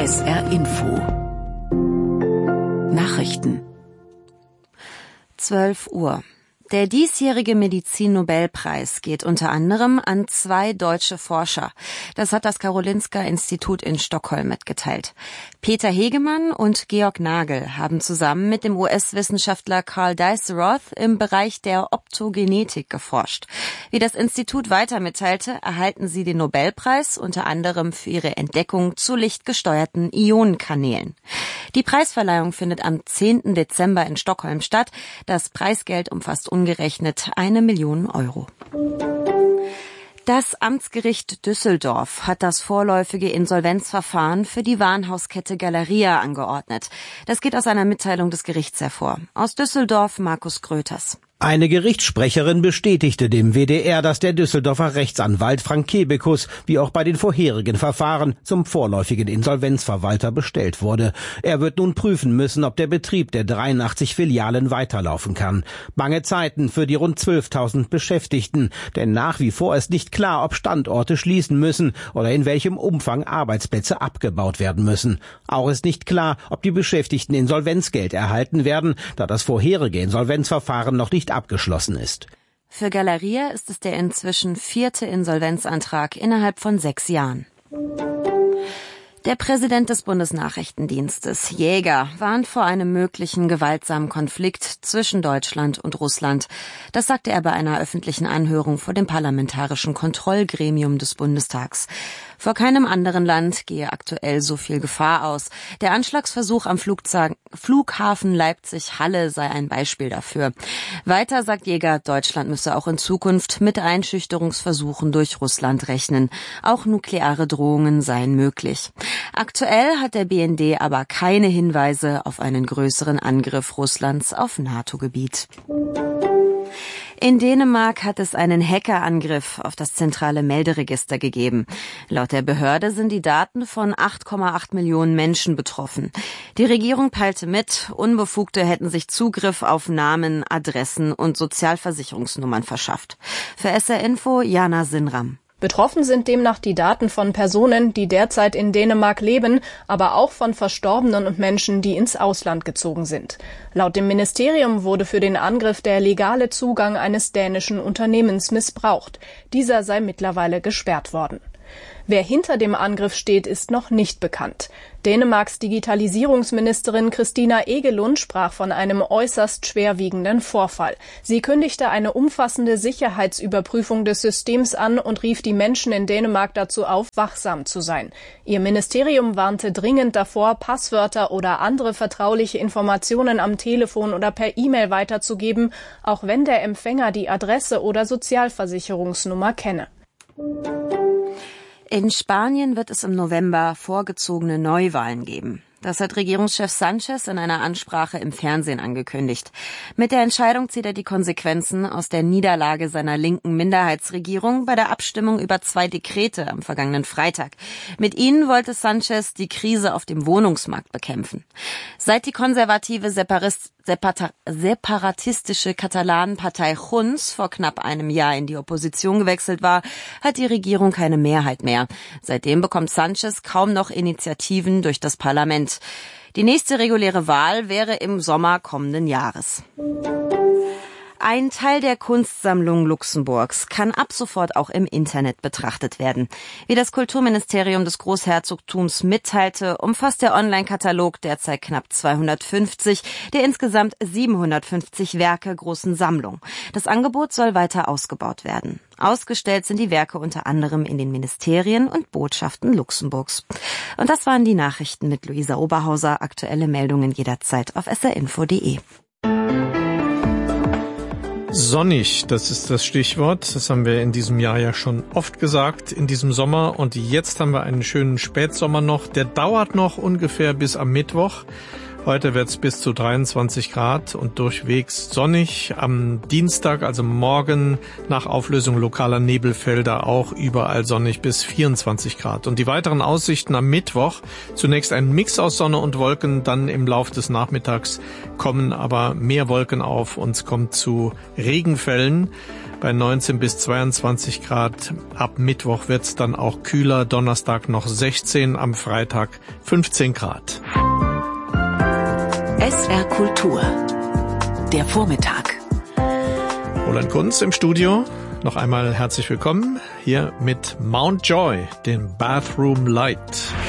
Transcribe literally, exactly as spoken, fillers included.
S R Info. Nachrichten. zwölf Uhr. Der diesjährige Medizin-Nobelpreis geht unter anderem an zwei deutsche Forscher. Das hat das Karolinska-Institut in Stockholm mitgeteilt. Peter Hegemann und Georg Nagel haben zusammen mit dem U S-Wissenschaftler Carl Dice-Roth im Bereich der Optogenetik geforscht. Wie das Institut weiter mitteilte, erhalten sie den Nobelpreis unter anderem für ihre Entdeckung zu lichtgesteuerten Ionenkanälen. Die Preisverleihung findet am zehnten Dezember in Stockholm statt. Das Preisgeld umfasst umgerechnet eine Million Euro. Das Amtsgericht Düsseldorf hat das vorläufige Insolvenzverfahren für die Warenhauskette Galeria angeordnet. Das geht aus einer Mitteilung des Gerichts hervor. Aus Düsseldorf Markus Gröters. Eine Gerichtssprecherin bestätigte dem W D R, dass der Düsseldorfer Rechtsanwalt Frank Kebekus, wie auch bei den vorherigen Verfahren, zum vorläufigen Insolvenzverwalter bestellt wurde. Er wird nun prüfen müssen, ob der Betrieb der dreiundachtzig Filialen weiterlaufen kann. Bange Zeiten für die rund zwölftausend Beschäftigten, denn nach wie vor ist nicht klar, ob Standorte schließen müssen oder in welchem Umfang Arbeitsplätze abgebaut werden müssen. Auch ist nicht klar, ob die Beschäftigten Insolvenzgeld erhalten werden, da das vorherige Insolvenzverfahren noch nicht abgeschlossen ist. Für Galeria ist es der inzwischen vierte Insolvenzantrag innerhalb von sechs Jahren. Der Präsident des Bundesnachrichtendienstes, Jäger, warnt vor einem möglichen gewaltsamen Konflikt zwischen Deutschland und Russland. Das sagte er bei einer öffentlichen Anhörung vor dem Parlamentarischen Kontrollgremium des Bundestags. Vor keinem anderen Land gehe aktuell so viel Gefahr aus. Der Anschlagsversuch am Flugzeug, Flughafen Leipzig-Halle sei ein Beispiel dafür. Weiter sagt Jäger, Deutschland müsse auch in Zukunft mit Einschüchterungsversuchen durch Russland rechnen. Auch nukleare Drohungen seien möglich. Aktuell hat der B N D aber keine Hinweise auf einen größeren Angriff Russlands auf NATO-Gebiet. In Dänemark hat es einen Hackerangriff auf das zentrale Melderegister gegeben. Laut der Behörde sind die Daten von acht Komma acht Millionen Menschen betroffen. Die Regierung peilte mit, Unbefugte hätten sich Zugriff auf Namen, Adressen und Sozialversicherungsnummern verschafft. Für S R Info Jana Sinram. Betroffen sind demnach die Daten von Personen, die derzeit in Dänemark leben, aber auch von Verstorbenen und Menschen, die ins Ausland gezogen sind. Laut dem Ministerium wurde für den Angriff der legale Zugang eines dänischen Unternehmens missbraucht. Dieser sei mittlerweile gesperrt worden. Wer hinter dem Angriff steht, ist noch nicht bekannt. Dänemarks Digitalisierungsministerin Christina Egelund sprach von einem äußerst schwerwiegenden Vorfall. Sie kündigte eine umfassende Sicherheitsüberprüfung des Systems an und rief die Menschen in Dänemark dazu auf, wachsam zu sein. Ihr Ministerium warnte dringend davor, Passwörter oder andere vertrauliche Informationen am Telefon oder per E-Mail weiterzugeben, auch wenn der Empfänger die Adresse oder Sozialversicherungsnummer kenne. In Spanien wird es im November vorgezogene Neuwahlen geben. Das hat Regierungschef Sánchez in einer Ansprache im Fernsehen angekündigt. Mit der Entscheidung zieht er die Konsequenzen aus der Niederlage seiner linken Minderheitsregierung bei der Abstimmung über zwei Dekrete am vergangenen Freitag. Mit ihnen wollte Sánchez die Krise auf dem Wohnungsmarkt bekämpfen. Seit die konservative Separatist separatistische Katalanenpartei Junts vor knapp einem Jahr in die Opposition gewechselt war, hat die Regierung keine Mehrheit mehr. Seitdem bekommt Sánchez kaum noch Initiativen durch das Parlament. Die nächste reguläre Wahl wäre im Sommer kommenden Jahres. Ein Teil der Kunstsammlung Luxemburgs kann ab sofort auch im Internet betrachtet werden. Wie das Kulturministerium des Großherzogtums mitteilte, umfasst der Online-Katalog derzeit knapp zweihundertfünfzig der insgesamt siebenhundertfünfzig Werke großen Sammlung. Das Angebot soll weiter ausgebaut werden. Ausgestellt sind die Werke unter anderem in den Ministerien und Botschaften Luxemburgs. Und das waren die Nachrichten mit Luisa Oberhauser. Aktuelle Meldungen jederzeit auf s r info punkt d e. Sonnig, das ist das Stichwort. Das haben wir in diesem Jahr ja schon oft gesagt, in diesem Sommer. Und jetzt haben wir einen schönen Spätsommer noch. Der dauert noch ungefähr bis am Mittwoch. Heute wird es bis zu dreiundzwanzig Grad und durchwegs sonnig. Am Dienstag, also morgen, nach Auflösung lokaler Nebelfelder auch überall sonnig bis vierundzwanzig Grad. Und die weiteren Aussichten am Mittwoch, zunächst ein Mix aus Sonne und Wolken, dann im Laufe des Nachmittags kommen aber mehr Wolken auf und es kommt zu Regenfällen. Bei neunzehn bis zweiundzwanzig Grad. Ab Mittwoch wird es dann auch kühler. Donnerstag noch sechzehn, am Freitag fünfzehn Grad. S R Kultur. Der Vormittag. Roland Kunz im Studio. Noch einmal herzlich willkommen hier mit Mount Joy, dem Bathroom Light.